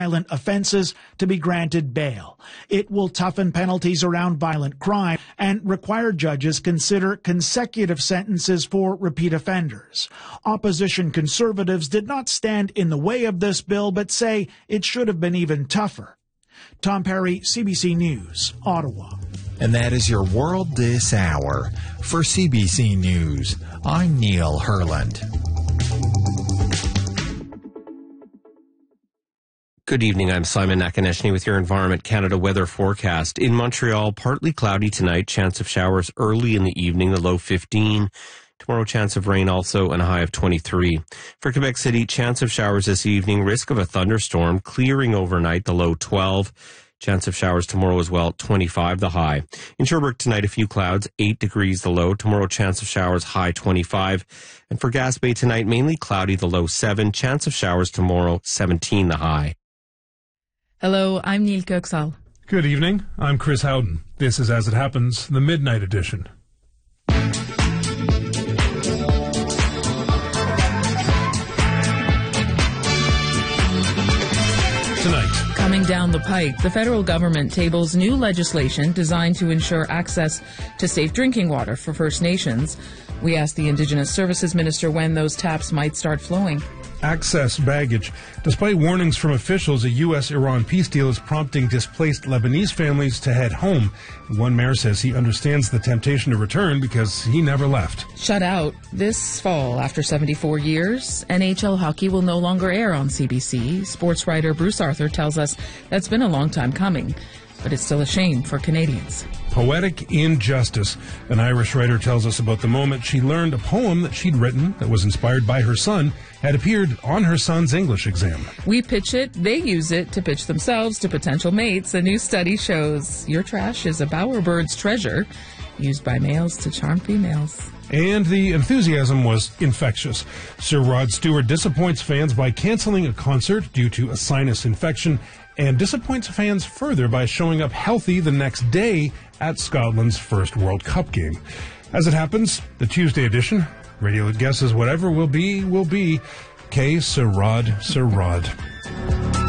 violent offenses to be granted bail. It will toughen penalties around violent crime and require judges consider consecutive sentences for repeat offenders. Opposition Conservatives did not stand in the way of this bill, but say it should have been even tougher. Tom Perry, CBC News, Ottawa. And that is your World This Hour. For CBC News, I'm Neil Herland. Good evening, I'm Simon Nakaneshny with your Environment Canada weather forecast. In Montreal, partly cloudy tonight, chance of showers early in the evening, the low 15. Tomorrow, chance of rain also and a high of 23. For Quebec City, chance of showers this evening, risk of a thunderstorm, clearing overnight, the low 12. Chance of showers tomorrow as well, 25 the high. In Sherbrooke tonight, a few clouds, 8 degrees the low. Tomorrow, chance of showers, high 25. And for Gaspé tonight, mainly cloudy, the low 7. Chance of showers tomorrow, 17 the high. Hello, I'm Neil Kirksall. Good evening, I'm Chris Howden. This is As It Happens, the Midnight Edition. Tonight. Coming down the pike, the federal government tables new legislation designed to ensure access to safe drinking water for First Nations. We asked the Indigenous Services Minister when those taps might start flowing. Access baggage. Despite warnings from officials, a U.S.-Iran peace deal is prompting displaced Lebanese families to head home. One mayor says he understands the temptation to return because he never left. Shut out this fall after 74 years, NHL hockey will no longer air on CBC. Sports writer Bruce Arthur tells us that's been a long time coming, but it's still a shame for Canadians. Poetic injustice. An Irish writer tells us about the moment she learned a poem that she'd written that was inspired by her son had appeared on her son's English exam. We pitch it, they use it to pitch themselves to potential mates. A new study shows your trash is a bowerbird's treasure, used by males to charm females. And the enthusiasm was infectious. Sir Rod Stewart disappoints fans by cancelling a concert due to a sinus infection and disappoints fans further by showing up healthy the next day at Scotland's first World Cup game. As it happens, the Tuesday edition, radio that guesses whatever will be, will be. K. Sir Rod, Sir Rod.